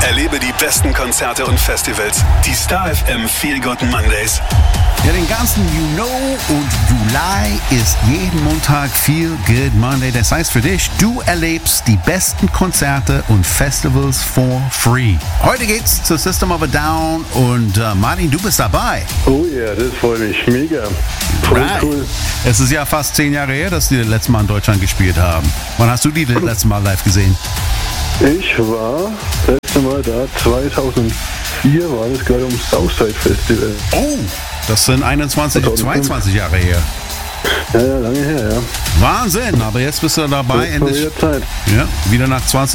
Erlebe die besten Konzerte und Festivals. Die Star FM Feel Good Mondays. Ja, den ganzen und Juli ist jeden Montag Feel Good Monday. Das heißt für dich, du erlebst die besten Konzerte und Festivals for free. Heute geht's zu System of a Down und Martin, du bist dabei. Oh ja, das freut mich mega. Voll cool. Es ist ja fast 10 Jahre her, dass die das letzte Mal in Deutschland gespielt haben. Wann hast du die das letzte Mal live gesehen? Ich war das letzte Mal da, 2004 war das gerade ums Southside Festival. Oh, das sind 22 Jahre her. Ja, lange her, ja. Wahnsinn, aber jetzt bist du dabei. Vor der Zeit. Ja, wieder nach 20